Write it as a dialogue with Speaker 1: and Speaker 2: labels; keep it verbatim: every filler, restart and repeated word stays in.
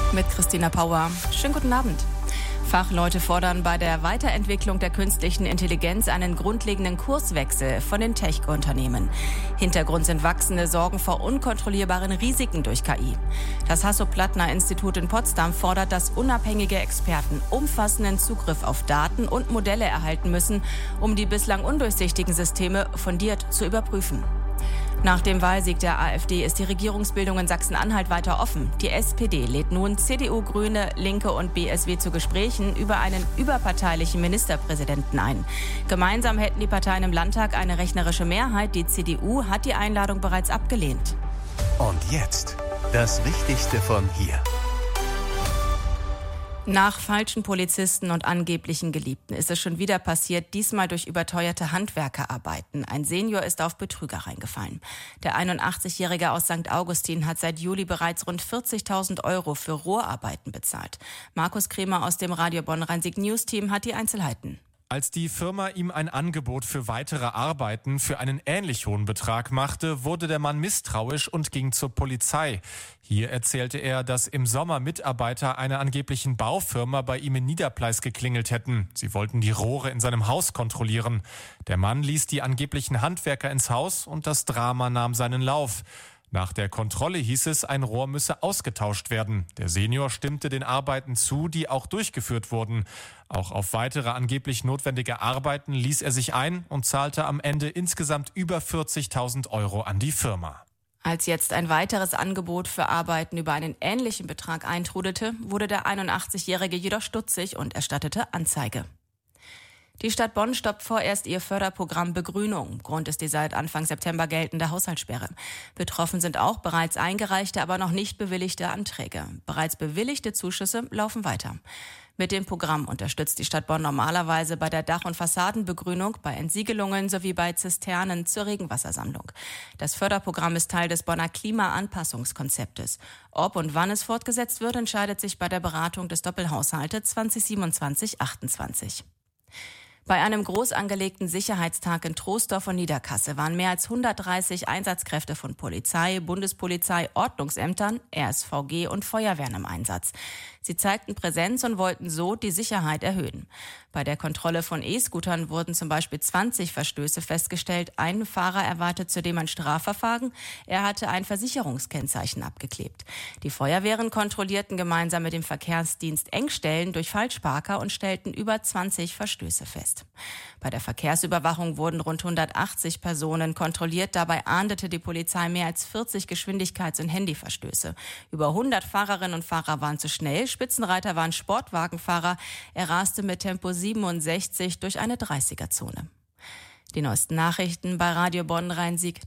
Speaker 1: Mit Christina Pauer. Schönen guten Abend. Fachleute fordern bei der Weiterentwicklung der künstlichen Intelligenz einen grundlegenden Kurswechsel von den Tech-Unternehmen. Hintergrund sind wachsende Sorgen vor unkontrollierbaren Risiken durch K I. Das Hasso-Plattner-Institut in Potsdam fordert, dass unabhängige Experten umfassenden Zugriff auf Daten und Modelle erhalten müssen, um die bislang undurchsichtigen Systeme fundiert zu überprüfen. Nach dem Wahlsieg der AfD ist die Regierungsbildung in Sachsen-Anhalt weiter offen. Die S P D lädt nun C D U, Grüne, Linke und B S W zu Gesprächen über einen überparteilichen Ministerpräsidenten ein. Gemeinsam hätten die Parteien im Landtag eine rechnerische Mehrheit. Die C D U hat die Einladung bereits abgelehnt.
Speaker 2: Und jetzt das Wichtigste von hier.
Speaker 1: Nach falschen Polizisten und angeblichen Geliebten ist es schon wieder passiert, diesmal durch überteuerte Handwerkerarbeiten. Ein Senior ist auf Betrüger reingefallen. Der einundachtzigjährige aus Sankt Augustin hat seit Juli bereits rund vierzigtausend Euro für Rohrarbeiten bezahlt. Markus Kremer aus dem Radio Bonn-Rhein-Sieg News Team hat die Einzelheiten.
Speaker 3: Als die Firma ihm ein Angebot für weitere Arbeiten für einen ähnlich hohen Betrag machte, wurde der Mann misstrauisch und ging zur Polizei. Hier erzählte er, dass im Sommer Mitarbeiter einer angeblichen Baufirma bei ihm in Niederpleis geklingelt hätten. Sie wollten die Rohre in seinem Haus kontrollieren. Der Mann ließ die angeblichen Handwerker ins Haus und das Drama nahm seinen Lauf. Nach der Kontrolle hieß es, ein Rohr müsse ausgetauscht werden. Der Senior stimmte den Arbeiten zu, die auch durchgeführt wurden. Auch auf weitere angeblich notwendige Arbeiten ließ er sich ein und zahlte am Ende insgesamt über vierzigtausend Euro an die Firma.
Speaker 1: Als jetzt ein weiteres Angebot für Arbeiten über einen ähnlichen Betrag eintrudelte, wurde der einundachtzigjährige jedoch stutzig und erstattete Anzeige. Die Stadt Bonn stoppt vorerst ihr Förderprogramm Begrünung. Grund ist die seit Anfang September geltende Haushaltssperre. Betroffen sind auch bereits eingereichte, aber noch nicht bewilligte Anträge. Bereits bewilligte Zuschüsse laufen weiter. Mit dem Programm unterstützt die Stadt Bonn normalerweise bei der Dach- und Fassadenbegrünung, bei Entsiegelungen sowie bei Zisternen zur Regenwassersammlung. Das Förderprogramm ist Teil des Bonner Klimaanpassungskonzeptes. Ob und wann es fortgesetzt wird, entscheidet sich bei der Beratung des Doppelhaushaltes zwanzig siebenundzwanzig achtundzwanzig. Bei einem groß angelegten Sicherheitstag in Troisdorf und Niederkassel waren mehr als hundertdreißig Einsatzkräfte von Polizei, Bundespolizei, Ordnungsämtern, R S V G und Feuerwehren im Einsatz. Sie zeigten Präsenz und wollten so die Sicherheit erhöhen. Bei der Kontrolle von E-Scootern wurden zum Beispiel zwanzig Verstöße festgestellt. Ein Fahrer erwartet zudem ein Strafverfahren. Er hatte ein Versicherungskennzeichen abgeklebt. Die Feuerwehren kontrollierten gemeinsam mit dem Verkehrsdienst Engstellen durch Falschparker und stellten über zwanzig Verstöße fest. Bei der Verkehrsüberwachung wurden rund hundertachtzig Personen kontrolliert. Dabei ahndete die Polizei mehr als vierzig Geschwindigkeits- und Handyverstöße. Über hundert Fahrerinnen und Fahrer waren zu schnell. Spitzenreiter waren Sportwagenfahrer. Er raste mit Tempo siebenundsechzig durch eine dreißiger-Zone. Die neuesten Nachrichten bei Radio Bonn-Rhein-Sieg.